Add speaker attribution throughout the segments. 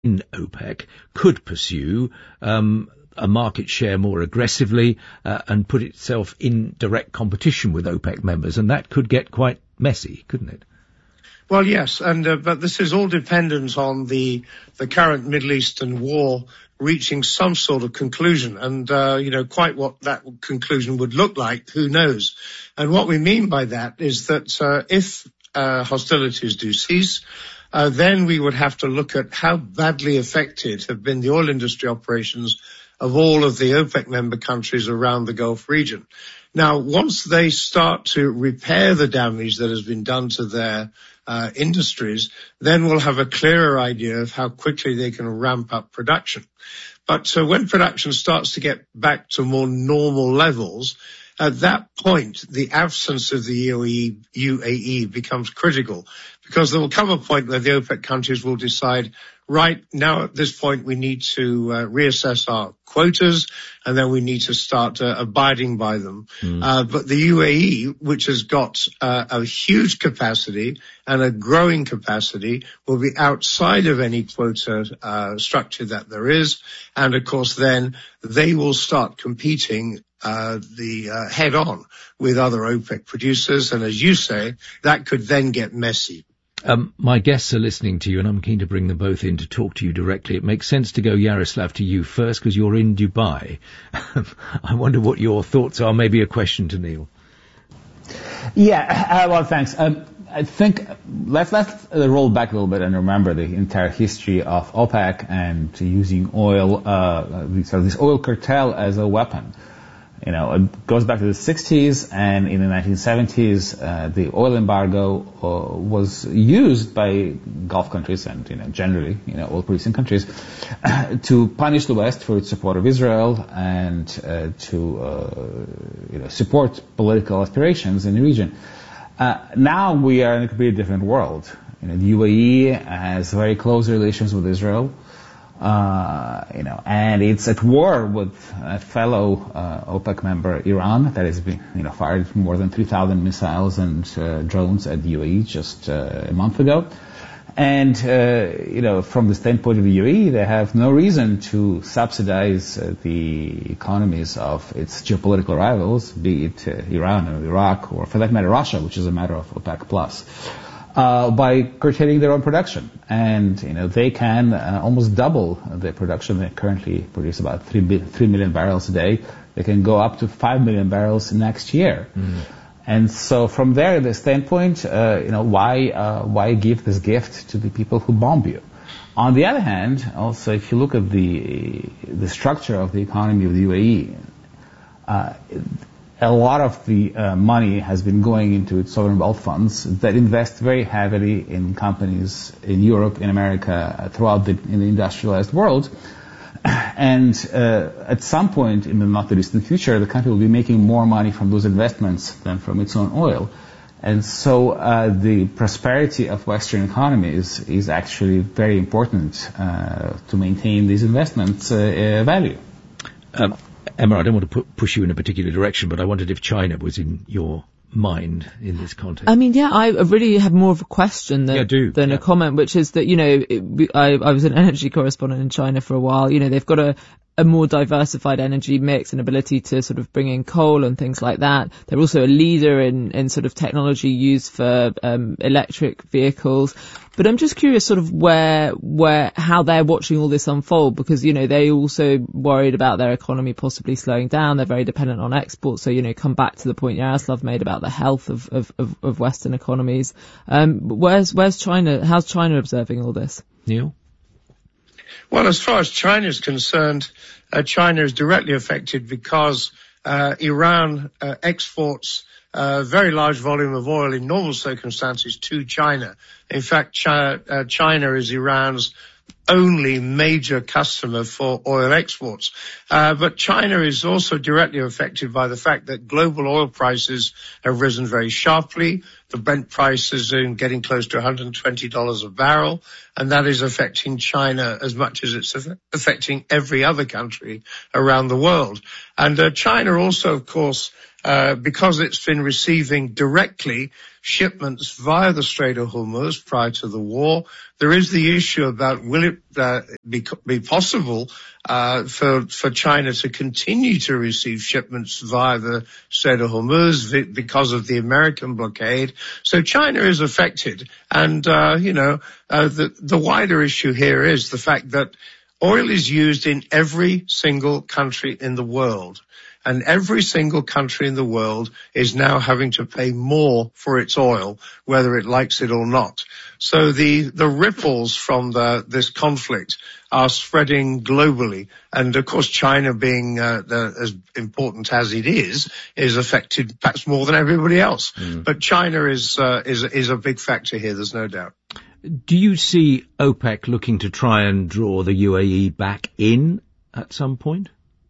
Speaker 1: in OPEC could pursue a market share more aggressively and put itself in direct competition with OPEC members, and that could get quite messy, couldn't it?
Speaker 2: Well, yes, and but this is all dependent on the current Middle Eastern war reaching some sort of conclusion, and quite what that conclusion would look like, who knows? And what we mean by that is that if hostilities do cease, then we would have to look at how badly affected have been the oil industry operations of all of the OPEC member countries around the Gulf region. Now, once they start to repair the damage that has been done to their industries, then we'll have a clearer idea of how quickly they can ramp up production. But when production starts to get back to more normal levels, at that point, the absence of the UAE becomes critical, because there will come a point where the OPEC countries will decide, right now at this point we need to reassess our quotas, and then we need to start abiding by them. But the UAE, which has got a huge capacity and a growing capacity, will be outside of any quota structure that there is. And of course then they will start competing head on with other OPEC producers. And as you say, that could then get messy.
Speaker 1: My guests are listening to you, and I'm keen to bring them both in to talk to you directly. It makes sense to go, Yaroslav, to you first, because you're in Dubai. I wonder what your thoughts are. Maybe a question to Neil.
Speaker 3: Yeah, well, thanks. I think let's roll back a little bit and remember the entire history of OPEC and using oil, this oil cartel as a weapon. You know, it goes back to the 60s, and in the 1970s, the oil embargo was used by Gulf countries and, generally, oil-producing countries to punish the West for its support of Israel and to support political aspirations in the region. Now we are in a completely different world. The UAE has very close relations with Israel. And it's at war with a fellow OPEC member, Iran, that has been, fired more than 3,000 missiles and drones at the UAE just a month ago. And, from the standpoint of the UAE, they have no reason to subsidize the economies of its geopolitical rivals, be it Iran or Iraq, or for that matter, Russia, which is a matter of OPEC plus. By curtailing their own production. And, they can almost double their production. They currently produce about 3 million barrels a day. They can go up to 5 million barrels next year. And so from there, the standpoint, why give this gift to the people who bomb you? On the other hand, also, if you look at the structure of the economy of the UAE, a lot of the money has been going into its sovereign wealth funds that invest very heavily in companies in Europe, in America, throughout in the industrialized world. And at some point in the not too distant future, the country will be making more money from those investments than from its own oil. And so the prosperity of Western economies is actually very important to maintain these investments' value.
Speaker 1: Emma, I don't want to push you in a particular direction, but I wondered if China was in your mind in this context.
Speaker 4: I mean, I really have more of a question than a comment, which is that, I was an energy correspondent in China for a while. They've got a more diversified energy mix and ability to sort of bring in coal and things like that. They're also a leader in sort of technology used for electric vehicles. But I'm just curious sort of how they're watching all this unfold, because, they also worried about their economy possibly slowing down. They're very dependent on exports. So, come back to the point Yaroslav made about the health of Western economies. Where's China? How's China observing all this?
Speaker 1: Neil?
Speaker 2: Well, as far as China is concerned, China is directly affected because Iran exports a very large volume of oil in normal circumstances to China. In fact, China is Iran's only major customer for oil exports. But China is also directly affected by the fact that global oil prices have risen very sharply. The Brent price is getting close to $120 a barrel, and that is affecting China as much as it's affecting every other country around the world. And China also, of course, because it's been receiving directly shipments via the Strait of Hormuz prior to the war, there is the issue about will it be possible for China to continue to receive shipments via the Strait of Hormuz because of the American blockade. So China is affected. And, the wider issue here is the fact that oil is used in every single country in the world. And every single country in the world is now having to pay more for its oil, whether it likes it or not. So the ripples from this conflict are spreading globally. And of course, China being as important as it is affected perhaps more than everybody else. But China is a big factor here, there's no doubt.
Speaker 1: Do you see OPEC looking to try and draw the UAE back in at some point?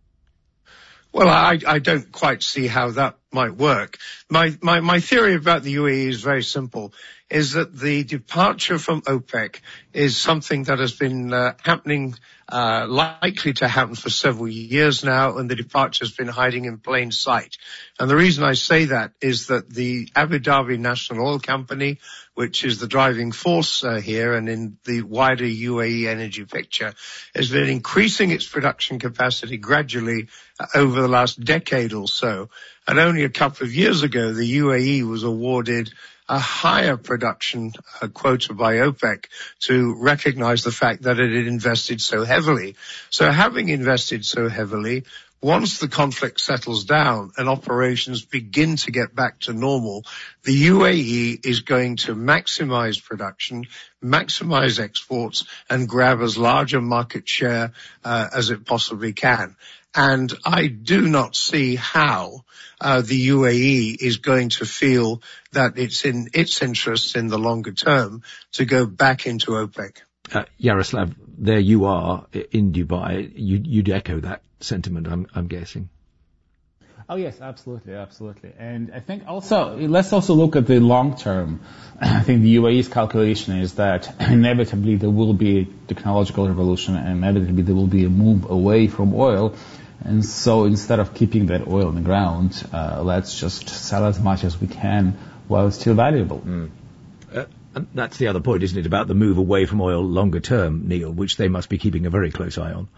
Speaker 2: Well, I don't quite see how that might work. My theory about the UAE is very simple, is that the departure from OPEC is something that has been happening, likely to happen for several years now, and the departure has been hiding in plain sight. And the reason I say that is that the Abu Dhabi National Oil Company, which is the driving force here and in the wider UAE energy picture, has been increasing its production capacity gradually over the last decade or so. And only a couple of years ago, the UAE was awarded a higher production quota by OPEC to recognize the fact that it had invested so heavily. So having invested so heavily, once the conflict settles down and operations begin to get back to normal, the UAE is going to maximize production, maximize exports, and grab as large a market share as it possibly can. And I do not see how the UAE is going to feel that it's in its interests in the longer term to go back into OPEC.
Speaker 1: Yaroslav, there you are in Dubai. You'd echo that sentiment, I'm guessing.
Speaker 3: Oh yes, absolutely. And I think let's also look at the long term. I think the UAE's calculation is that inevitably there will be a technological revolution, and inevitably there will be a move away from oil. And so instead of keeping that oil in the ground, let's just sell as much as we can while it's still valuable.
Speaker 1: And that's the other point, isn't it, about the move away from oil longer term, Neil, which they must be keeping a very close eye on.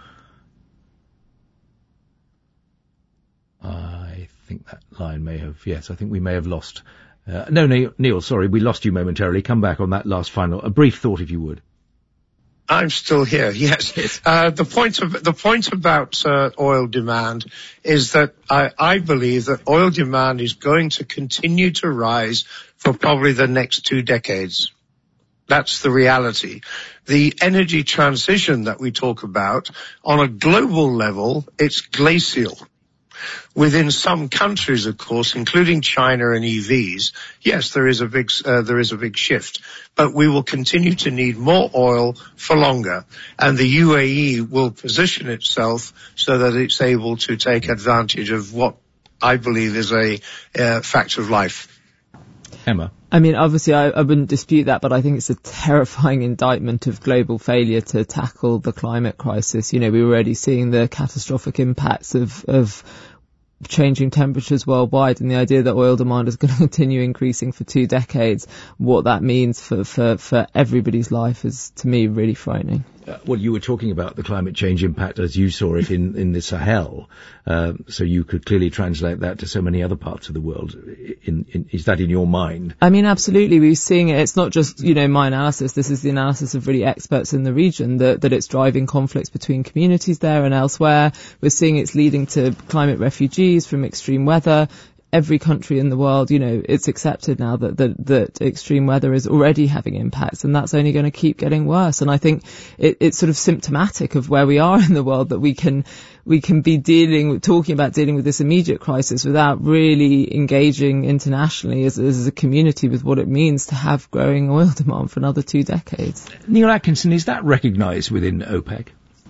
Speaker 1: I think that line I think we may have lost. No, Neil, sorry, we lost you momentarily. Come back on that last a brief thought if you would.
Speaker 2: I'm still here, yes. The point about oil demand is that I believe that oil demand is going to continue to rise for probably the next 2 decades. That's the reality. The energy transition that we talk about on a global level, it's glacial. Within some countries, of course, including China and EVs, yes, there is a big shift, but we will continue to need more oil for longer, and the UAE will position itself so that it's able to take advantage of what I believe is a fact of life.
Speaker 1: Emma.
Speaker 4: I mean, obviously, I wouldn't dispute that, but I think it's a terrifying indictment of global failure to tackle the climate crisis. You know, we're already seeing the catastrophic impacts of changing temperatures worldwide, and the idea that oil demand is going to continue increasing for 2 decades, what that means for everybody's life is, to me, really frightening.
Speaker 1: Well, you were talking about the climate change impact as you saw it in the Sahel, so you could clearly translate that to so many other parts of the world. Is that in your mind?
Speaker 4: I mean, absolutely. We're seeing it. It's not just, my analysis. This is the analysis of really experts in the region, that it's driving conflicts between communities there and elsewhere. We're seeing it's leading to climate refugees from extreme weather. Every country in the world, it's accepted now that extreme weather is already having impacts, and that's only going to keep getting worse. And I think it's sort of symptomatic of where we are in the world, that we can be talking about dealing with this immediate crisis without really engaging internationally as a community with what it means to have growing oil demand for another 2 decades.
Speaker 1: Neil Atkinson, is that recognised within OPEC?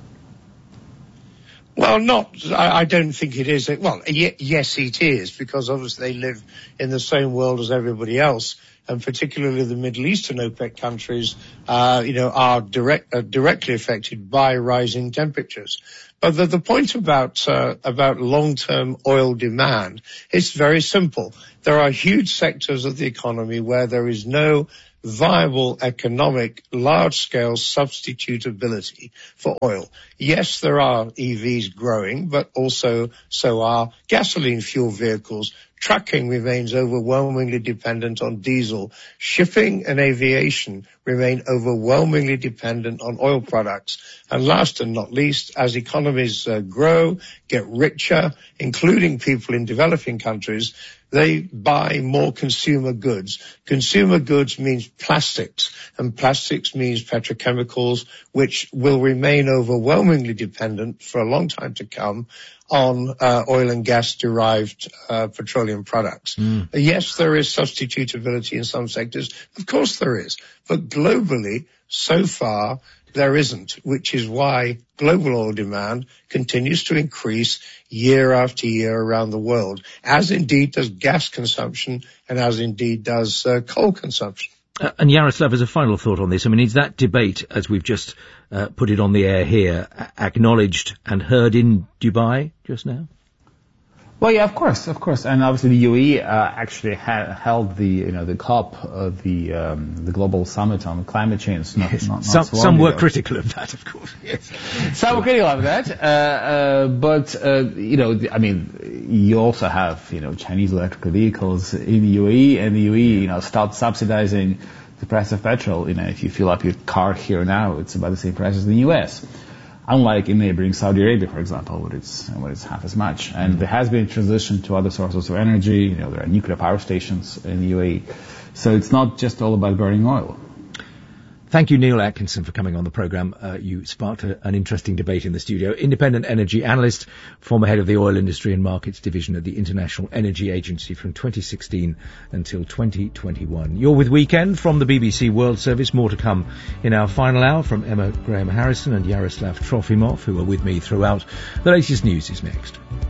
Speaker 2: Well, I don't think it is. Well, yes, it is, because obviously they live in the same world as everybody else, and particularly the Middle Eastern OPEC countries, are directly affected by rising temperatures. But the point about long-term oil demand is very simple. There are huge sectors of the economy where there is no viable economic large-scale substitutability for oil. Yes, there are EVs growing, but also so are gasoline fuel vehicles. Trucking remains overwhelmingly dependent on diesel. Shipping and aviation remain overwhelmingly dependent on oil products. And last and not least, as economies grow, get richer, including people in developing countries, they buy more consumer goods. Consumer goods means plastics, and plastics means petrochemicals, which will remain overwhelmingly dependent for a long time to come on oil and gas-derived petroleum products. Yes, there is substitutability in some sectors. Of course there is. But globally, so far, there isn't, which is why global oil demand continues to increase year after year around the world, as indeed does gas consumption and as indeed does coal consumption.
Speaker 1: And Yaroslav, as a final thought on this, I mean, is that debate, as we've just put it on the air here, acknowledged and heard in Dubai just now?
Speaker 3: Well, yeah, of course, and obviously the UAE actually held the COP, the global summit on climate change.
Speaker 1: Some were critical of that, of course. Yes,
Speaker 3: some were critical of that, but I mean, you also have Chinese electric vehicles in the UAE, and the UAE stopped subsidizing the price of petrol. If you fill up your car here now, it's about the same price as in the US. Unlike in neighboring Saudi Arabia, for example, where it's half as much. And there has been a transition to other sources of energy. There are nuclear power stations in the UAE. So it's not just all about burning oil.
Speaker 1: Thank you, Neil Atkinson, for coming on the programme. You sparked an interesting debate in the studio. Independent energy analyst, former head of the Oil Industry and Markets Division at the International Energy Agency from 2016 until 2021. You're with Weekend from the BBC World Service. More to come in our final hour from Emma Graham Harrison and Yaroslav Trofimov, who are with me throughout. The latest news is next.